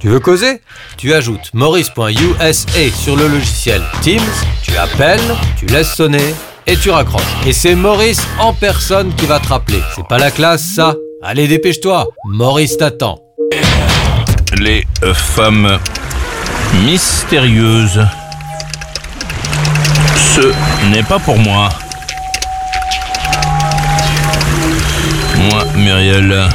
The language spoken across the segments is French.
Tu veux causer ? Tu ajoutes maurice.usa sur le logiciel Teams, tu appelles, tu laisses sonner et tu raccroches. Et c'est Maurice en personne qui va te rappeler. C'est pas la classe, ça ? Allez, dépêche-toi, Maurice t'attend. Les femmes mystérieuses. Ce n'est pas pour moi. Moi, Muriel.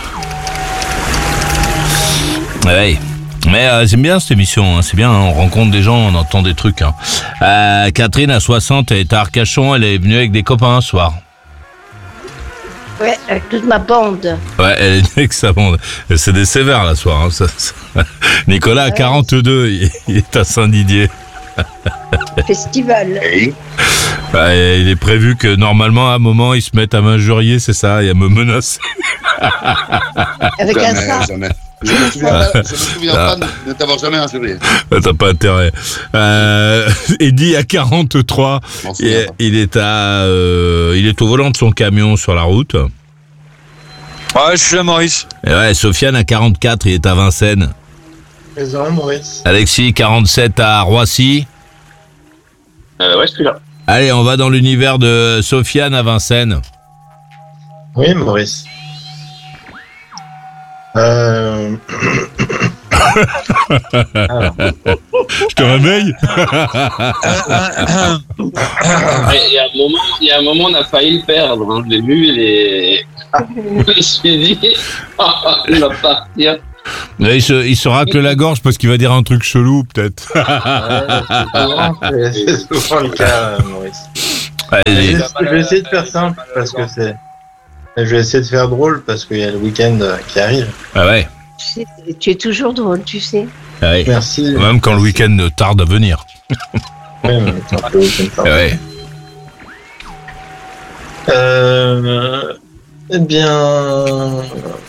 Ouais. Mais j'aime bien cette émission, hein. C'est bien, hein. On rencontre des gens, on entend des trucs. Hein. Catherine, à 60, elle est à Arcachon, elle est venue avec des copains un soir. Ouais, avec toute ma bande. Ouais, elle est venue avec sa bande. C'est des sévères, là, ce soir. Hein. Nicolas, à 42, il est à Saint-Didier. Festival. Ouais, il est prévu que, normalement, à un moment, ils se mettent à m'injurier, c'est ça, et à me menacer. Avec un sac. Jamais. Je me souviens pas de t'avoir jamais injurié. T'as pas intérêt. Eddy à 43, il est au volant de son camion sur la route. Ouais, je suis là, Maurice. Et ouais, Sofiane à 44, il est à Vincennes. Désolé, Maurice. Alexis, 47 à Roissy. Ouais, je suis là. Allez, on va dans l'univers de Sofiane à Vincennes. Oui, Maurice. Je te réveille. Il y a un moment, on a failli le perdre. Hein. Je l'ai vu, je me suis dit, il va partir. Il se racle la gorge parce qu'il va dire un truc chelou, peut-être. C'est souvent le cas, Maurice. Allez. Je vais essayer de faire simple parce que c'est. Je vais essayer de faire drôle parce qu'il y a le week-end qui arrive. Ah ouais. Tu es toujours drôle, tu sais. Ah ouais. Merci. Même quand le week-end tarde à venir. Ouais, mais c'est un peu week-end Ah ouais. Eh bien.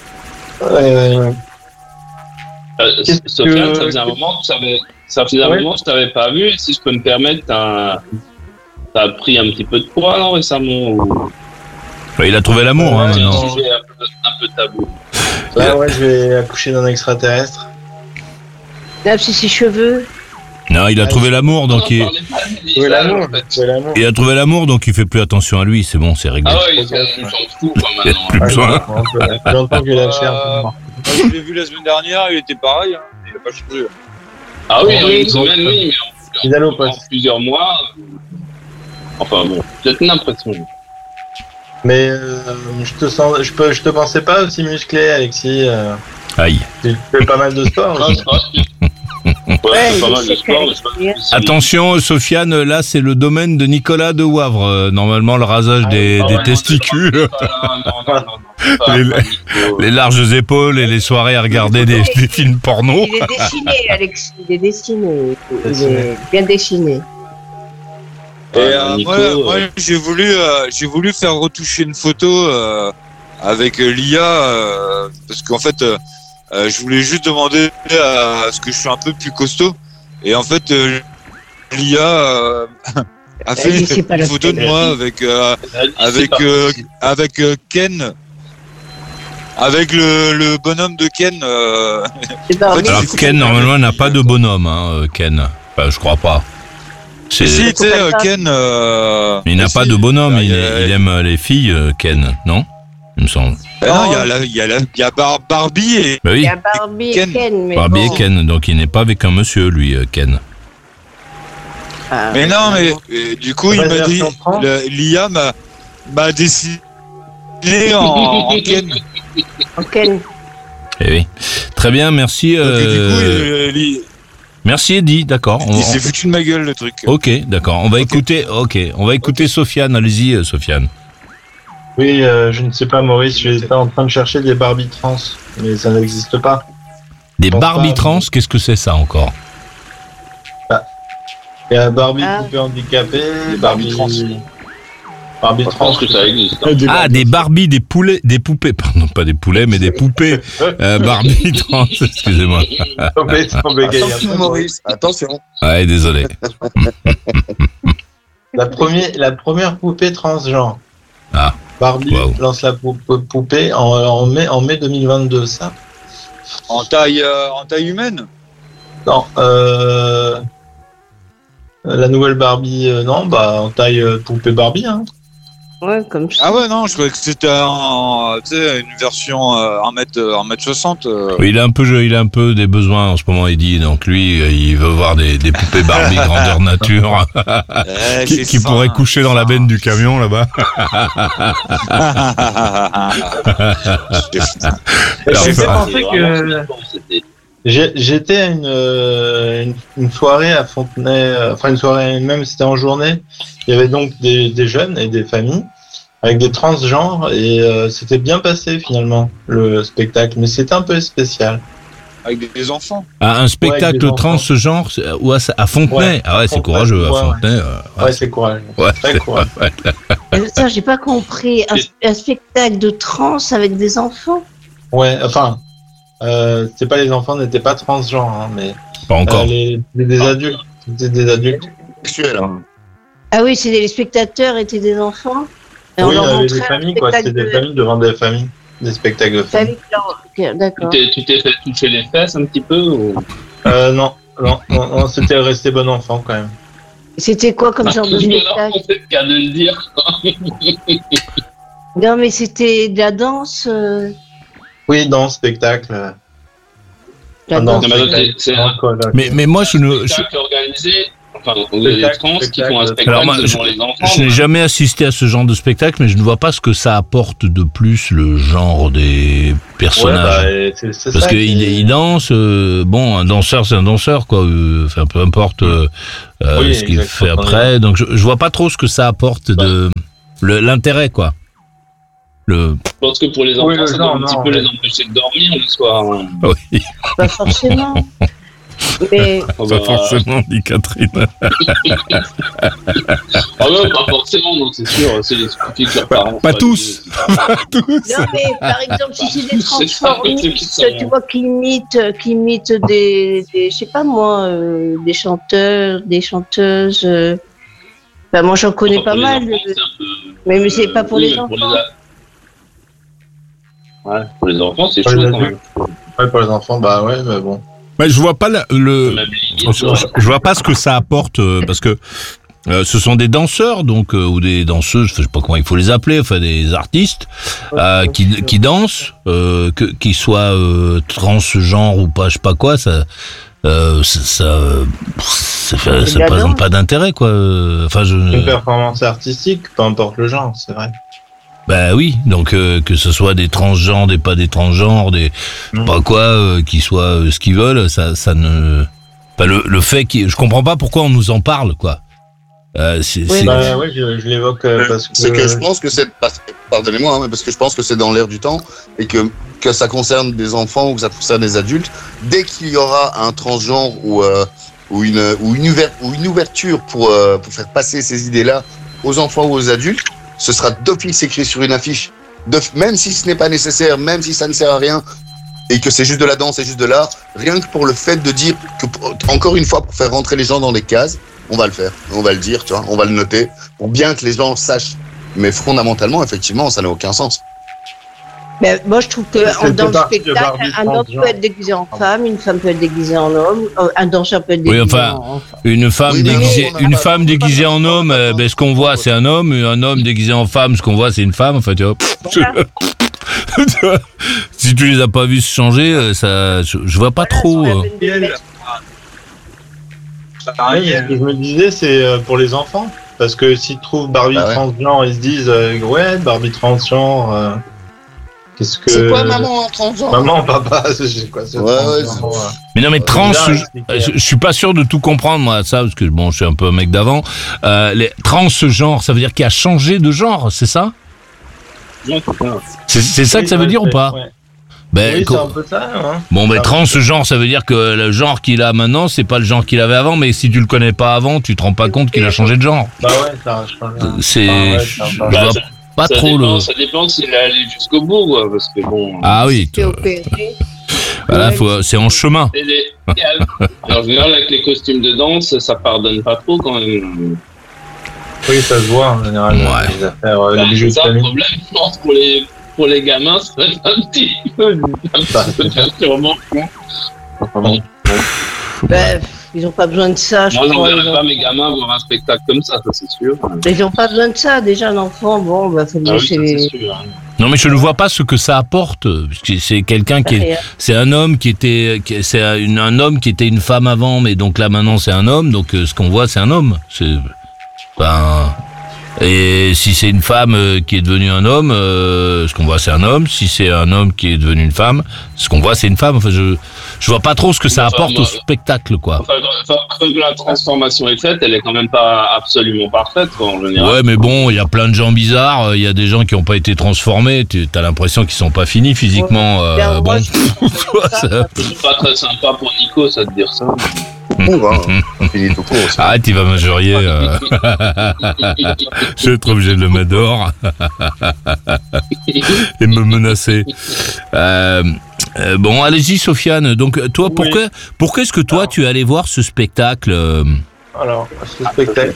Sofiane, ça faisait un moment que je t'avais pas vu. Si je peux me permettre, t'as pris un petit peu de poids non, récemment ou... Il a trouvé l'amour, hein, C'est maintenant. un sujet un peu tabou. Ouais, je vais accoucher d'un extraterrestre. Là, c'est ses cheveux. Non, il a trouvé l'amour, donc il a trouvé l'amour, donc il fait plus attention à lui. C'est bon, c'est réglé. Ah ouais, il s'en fout quand Il n'y a plus besoin. Longtemps qu'il a le chair. Moi, je l'ai vu la semaine dernière, il était pareil. Hein. Il n'a pas changé. Ah oui, en une semaine, oui, mais en plusieurs mois. Enfin bon, peut-être une impression. Mais je te pensais pas aussi musclé, Alexis. Aïe. Tu fais pas mal de sport. Pas mal de sport. Attention, Sofiane, là c'est le domaine de Nicolas de Wavre. Normalement, le rasage des testicules, les larges épaules et les soirées à regarder des films porno. Il est dessiné, Alexis. Il est dessiné. Il est bien dessiné. Et moi, j'ai voulu faire retoucher une photo avec l'IA parce qu'en fait, je voulais juste demander à ce que je sois un peu plus costaud. Et en fait, l'IA a fait une photo de moi avec Ken. Avec le bonhomme de Ken. Alors Ken, normalement, n'a pas de bonhomme, hein, Ken. Enfin, je crois pas. Si, tu sais, Ken... il n'a pas de bonhomme, il aime les filles, Ken, non ? Il me semble. Non, il y a Barbie et... Bah oui. Il y a Barbie et Ken, mais Barbie bon. et Ken, donc il n'est pas avec un monsieur, lui, Ken. Mais non, mais du coup, il m'a dit... L'IA m'a dessiné en Ken. En Ken. Eh oui. Très bien, merci. Merci Eddy, d'accord. Il s'est foutu de ma gueule, le truc. Ok, d'accord. On va écouter Sofiane. Allez-y, Sofiane. Oui, je ne sais pas, Maurice, j'étais en train de chercher des Barbie trans, mais ça n'existe pas. Des Barbie trans, qu'est-ce que c'est ça encore ? Il y a Barbie poupée handicapée, Barbie trans. Barbie trans, que ça existe. Ah, des Barbie, des poupées, pardon, pas des poulets, mais des poupées Barbie trans, excusez-moi. Attention, Maurice, attention. Ouais, désolé. La première poupée transgenre. Ah. Barbie lance la poupée en mai 2022, ça. En taille humaine ? Non, la nouvelle Barbie, non, bah en taille poupée Barbie, hein. Ouais, comme ça. Ah ouais, non, je croyais que c'était une version 1m60. Oui, il a un peu des besoins en ce moment, Eddie. Donc lui, il veut voir des poupées Barbie grandeur nature qui pourraient coucher dans la benne du camion là-bas. J'ai fait penser que j'étais à une soirée à Fontenay, enfin une soirée même, c'était en journée. Il y avait donc des jeunes et des familles avec des transgenres et c'était bien passé finalement le spectacle, mais c'était un peu spécial. Avec des enfants. Ah, un spectacle transgenre à Fontenay. Ouais, ah ouais, c'est courageux à Fontenay. Ouais, c'est courageux. Ouais, très courageux. Ça, j'ai pas compris. Un spectacle de trans avec des enfants? Ouais, enfin, c'était pas les enfants n'étaient pas transgenres, hein, mais pas encore. Des adultes, c'était des adultes. Sexuel, hein. Ah oui, les spectateurs étaient des enfants. Et oui, il y avait des familles, quoi. C'était des familles devant des familles, des spectacles de famille. Okay, d'accord. Tu t'es fait toucher les fesses un petit peu ou... Non, c'était resté bon enfant quand même. C'était quoi comme genre de spectacle? C'est le cas de le dire. Non, mais c'était de la danse. Oui, danse, spectacle. La danse. Mais moi, je ne. Spectacle organisé. Enfin, vous avez des trans qui font un spectacle alors moi, devant les enfants. Je n'ai jamais assisté à ce genre de spectacle, mais je ne vois pas ce que ça apporte de plus le genre des personnages. Ouais, c'est parce ça qu'il danse, bon, un danseur c'est un danseur, quoi. Enfin, peu importe ce qu'il fait après. Donc je vois pas trop ce que ça apporte de l'intérêt, quoi. Je pense que pour les enfants, ça doit un petit peu les empêcher de dormir le soir. Oui. Pas forcément. Mais... Pas forcément, dit Catherine. Ah ouais, pas forcément, donc c'est sûr, c'est les spécifiques leurs parents. Pas tous. Pas tous. Non, mais par exemple, si c'est des transformistes, tu vois, qui imitent des je sais pas moi, des chanteurs, des chanteuses. Enfin, moi, j'en connais pas mal. Mais c'est pas pour les enfants. Ouais, pour les enfants, c'est chaud quand même. Ouais, pour les enfants, bah ouais, mais bon. Mais je vois pas je vois pas ce que ça apporte parce que ce sont des danseurs donc ou des danseuses, je sais pas comment il faut les appeler, enfin des artistes qui dansent, qu'ils soient transgenres ou pas, je sais pas quoi, ça présente pas d'intérêt, quoi. Enfin, une performance artistique, peu importe le genre, c'est vrai. Bah oui, donc que ce soit des transgenres, des pas des transgenres, des pas quoi, qu'ils soient ce qu'ils veulent, ça ne. Enfin, le fait je comprends pas pourquoi on nous en parle, quoi. Oui, je l'évoque parce que. C'est que je pense que c'est. Pardonnez-moi, hein, mais parce que je pense que c'est dans l'air du temps et que ça concerne des enfants ou que ça concerne des adultes. Dès qu'il y aura un transgenre ou une ouverture pour faire passer ces idées-là aux enfants ou aux adultes, ce sera d'office écrit sur une affiche, même si ce n'est pas nécessaire, même si ça ne sert à rien, et que c'est juste de la danse, c'est juste de l'art, rien que pour le fait de dire que, encore une fois, pour faire rentrer les gens dans les cases, on va le faire, on va le dire, tu vois, on va le noter, pour bien que les gens sachent. Mais fondamentalement, effectivement, ça n'a aucun sens. Ben, moi, je trouve que dans le spectacle, un homme peut être déguisé en femme, une femme peut être déguisée en homme, un danseur peut être déguisé en femme. Une femme déguisée en homme, ce qu'on voit, c'est un homme déguisé en femme, ce qu'on voit, c'est une femme. Enfin, tu vois. Voilà. Si tu les as pas vus se changer, ça, je vois pas trop. Pareil, ce que je me disais, c'est pour les enfants, parce que s'ils trouvent Barbie transgenre, ils se disent ouais, Barbie transgenre. C'est quoi maman en transgenre? Maman, papa, c'est quoi ça? Mais non, mais trans, je suis pas sûr de tout comprendre, moi, ça, parce que bon, je suis un peu un mec d'avant. Les transgenres, ça veut dire qu'il a changé de genre, c'est ça? C'est ça que ça veut dire ou pas? Ben, oui, c'est un peu ça, hein. Bon, mais transgenre, ça veut dire que le genre qu'il a maintenant, c'est pas le genre qu'il avait avant, mais si tu le connais pas avant, tu te rends pas compte qu'il a changé de genre. Bah ouais, ça change. Pas ça trop dépend, ça dépend s'il est allé jusqu'au bout, quoi, parce que bon. Ah oui. Voilà, c'est en chemin. En général, avec les costumes de danse, ça pardonne pas trop quand même. Oui, ça se voit en général. Les affaires, les bijoux de famille. C'est ça le problème, je pense, pour les gamins, ça va être un petit peu perturbant. Ils n'ont pas besoin de ça. Moi, j'enverrais pas mes gamins voir un spectacle comme ça c'est sûr. Ils n'ont pas besoin de ça. Déjà, un enfant, faut le laisser. Oui, c'est sûr. Non, mais je ne vois pas ce que ça apporte. C'est quelqu'un c'est un homme qui était, un homme qui était une femme avant, mais donc là maintenant c'est un homme. Donc ce qu'on voit, c'est un homme. Et si c'est une femme qui est devenue un homme, ce qu'on voit c'est un homme. Si c'est un homme qui est devenu une femme, ce qu'on voit c'est une femme. Enfin, je vois pas trop ce que ça apporte au spectacle, quoi. Enfin, quand la transformation est faite, elle est quand même pas absolument parfaite, quoi, en général. Ouais, mais bon, il y a plein de gens bizarres. Il y a des gens qui n'ont pas été transformés. T'as l'impression qu'ils sont pas finis physiquement. Bon, c'est pas très sympa pour Nico, ça de dire ça. Arrête, il va m'injurier. Je vais être obligé de le mettre dehors et me menacer. Bon, allez-y, Sofiane. Donc, toi, pourquoi est-ce que toi, tu es allé voir ce spectacle Alors, ce spectacle,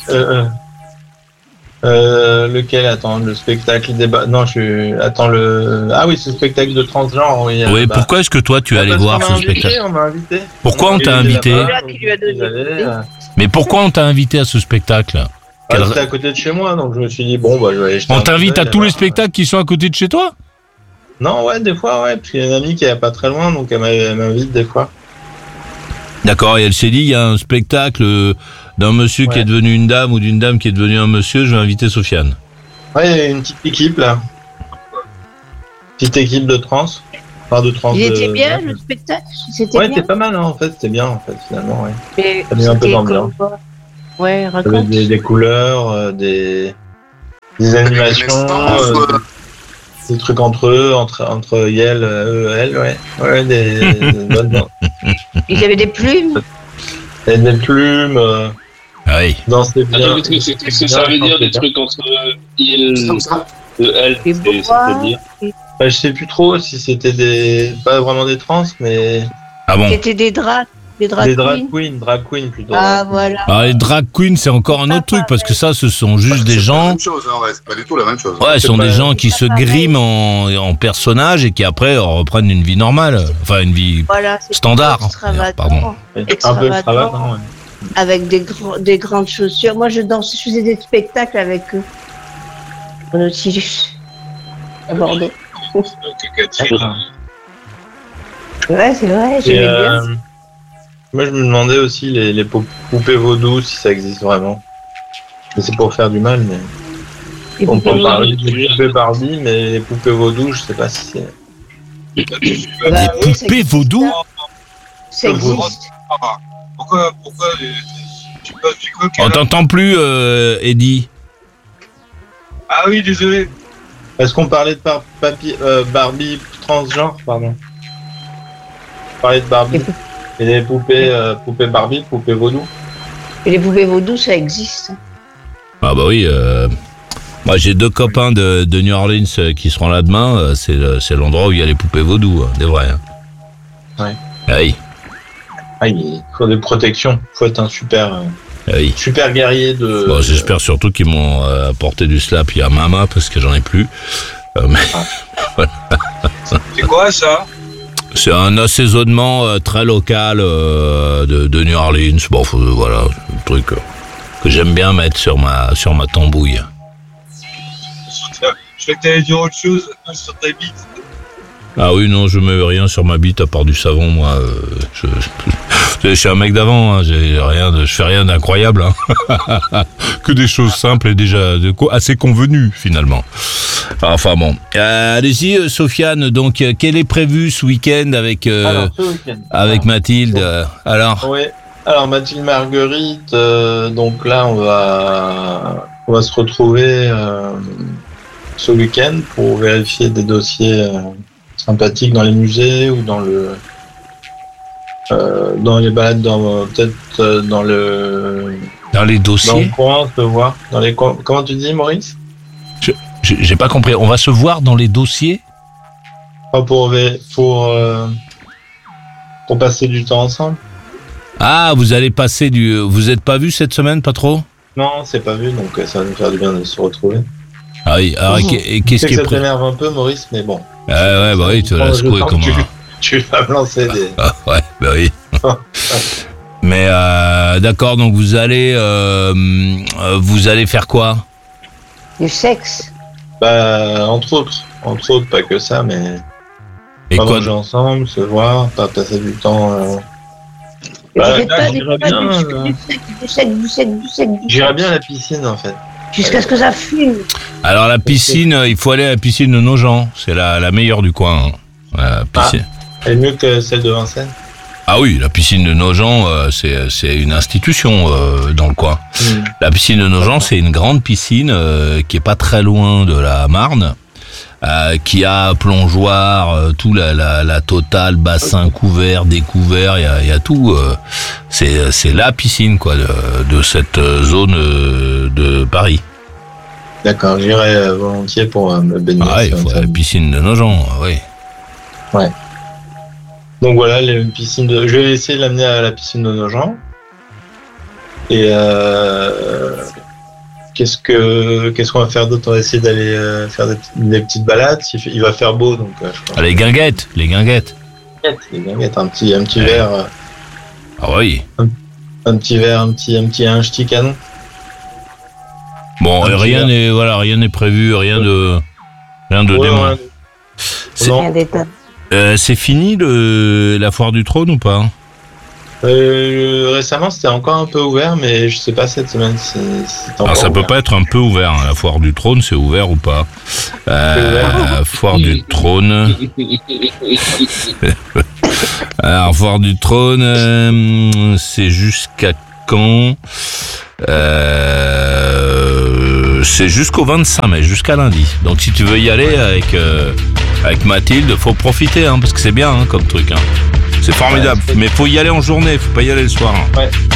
lequel? Attends, le spectacle débat. Non, attends, Ah oui, ce spectacle de transgenre. Oui, oui, pourquoi est-ce que toi, tu es allé voir ce spectacle? On m'a invité. Pourquoi on t'a invité? Mais pourquoi on t'a invité à ce spectacle? C'était à côté de chez moi, donc je me suis dit, bon, je vais aller jeter. On t'invite à tous les spectacles qui sont à côté de chez toi? Non, ouais, des fois, ouais. Puis il y a une amie qui est pas très loin, donc elle m'invite des fois. D'accord, et elle s'est dit, il y a un spectacle d'un monsieur qui est devenu une dame ou d'une dame qui est devenue un monsieur, je vais inviter Sofiane. Ouais, il y a une petite équipe, là. Petite équipe de trans. Enfin, de trans. Il était bien, le spectacle? Ouais, c'était pas mal, hein, en fait. C'était bien, en fait, finalement, ouais. Mais ça a mis un peu d'ambiance. Ouais, raconte. Des couleurs, des animations, des trucs entre eux, entre elle, elle, ouais. Ouais, des bonnes. Il y avait des plumes. Il y avait des plumes. Oui. Danser bien. Qu'est-ce que ça veut dire, des trucs entre il et elle, c'est-à-dire Je sais plus trop si c'était pas vraiment des trans, mais. Ah bon? C'était des drag queens plutôt. Ah, voilà. Alors, les drag queens, c'est encore un autre truc, parce que ça, ce sont juste des gens. C'est pas du tout la même chose. Ouais, ce sont des gens qui se griment en personnages et qui après reprennent une vie normale. Enfin, une vie standard. Pardon. Un peu extravagant, ouais. Avec des grandes chaussures. Moi, je faisais des spectacles avec eux. Au Nautilus. À Bordeaux. Ouais, c'est vrai, j'aimais bien. Moi, je me demandais aussi les poupées vaudou, si ça existe vraiment. Mais c'est pour faire du mal, mais... On peut parler des poupées Barbie, mais les poupées vaudou, je sais pas si c'est... Des poupées vaudou? Ça existe. Pourquoi on t'entend plus, Eddie. Ah oui, désolé. Est-ce qu'on parlait de Barbie transgenre, pardon? On parlait de Barbie. Et les poupées Barbie, poupées vaudou. Et les poupées vaudou, ça existe. Ah bah oui. Moi, j'ai 2 copains de New Orleans qui seront là demain. C'est l'endroit où il y a les poupées vaudou, des vrais. Ouais. Oui. Ah, il faut des protections. Il faut être un super guerrier de... Bon, j'espère surtout qu'ils m'ont apporté du slap à Mama, parce que j'en ai plus. Voilà. C'est quoi ça? C'est un assaisonnement très local de New Orleans. Bon, voilà, un truc que j'aime bien mettre sur ma tambouille. Je crois que t'allais dire autre chose sur ta bite. Ah oui, non, je mets rien sur ma bite à part du savon, moi. Je suis un mec d'avant, hein, je fais rien d'incroyable. Hein. Que des choses simples et déjà assez convenues, finalement. Enfin bon. Allez-y, Sofiane, donc, quel est prévu ce week-end avec Mathilde? Alors Oui, alors Mathilde Marguerite, donc là, on va se retrouver ce week-end pour vérifier des dossiers sympathiques dans les musées ou dans les balades, peut-être dans les dossiers. Dans le coin, on se voir. Comment tu dis, Maurice? J'ai pas compris. On va se voir dans les dossiers? Pour passer du temps ensemble. Ah, vous allez passer vous êtes pas vus cette semaine, pas trop? Non, c'est pas vu, donc ça va nous faire du bien de se retrouver. Ah oui, alors et qu'est-ce qui est ça t'énerve un peu, Maurice, mais bon. Ouais, bah oui, tu vas la secouer comment. Tu vas me lancer des... Ah ouais, bah oui. Mais d'accord, donc vous allez faire quoi? Du sexe. Bah, entre autres, pas que ça, mais et quoi manger ensemble, se voir, pas passer du temps. J'irais bien à la piscine en fait. Jusqu'à ce que ça fume. Alors la piscine, il faut aller à la piscine de Nogent, c'est la meilleure du coin. La piscine. Elle est mieux que celle de Vincennes. Ah oui, la piscine de Nogent, c'est une institution dans le coin. La piscine de Nogent, c'est une grande piscine qui est pas très loin de la Marne, qui a plongeoire, tout la totale, bassin couvert, découvert, il y a tout. C'est la piscine quoi de cette zone de Paris. D'accord, j'irai volontiers pour me baigner. Ah, il faut la piscine de Nogent, oui. Ouais. Donc voilà, je vais essayer de l'amener à la piscine de Nogent. Et qu'est-ce qu'on va faire d'autre? On va essayer d'aller faire des petites balades. Il va faire beau, donc je crois. Les guinguettes. Les guinguettes, un petit verre. Ah oui. Un petit verre, un petit canon. Bon, rien n'est prévu, rien de dément. Rien d'état. C'est fini la foire du trône ou pas? Récemment, c'était encore un peu ouvert, mais je sais pas cette semaine. C'est alors ça peut pas être un peu ouvert. Hein. La foire du trône, c'est ouvert ou pas? Foire du trône. Alors foire du trône, c'est jusqu'à quand? C'est jusqu'au 25 mai, jusqu'à lundi. Donc si tu veux y aller avec Mathilde, faut profiter, hein, parce que c'est bien comme truc. Hein. C'est formidable, mais faut y aller en journée, faut pas y aller le soir. Hein. Ouais.